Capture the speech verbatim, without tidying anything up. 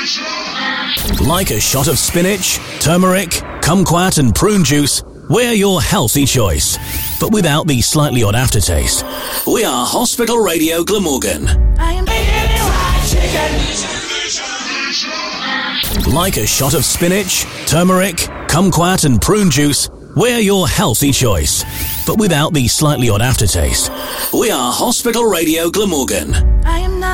Like a shot of spinach, turmeric, kumquat and prune juice, we're your healthy choice. But without the slightly odd aftertaste. We are Hospital Radio Glamorgan. I am Like a shot of spinach, turmeric, kumquat and prune juice, we're your healthy choice. But without the slightly odd aftertaste. We are Hospital Radio Glamorgan. I am not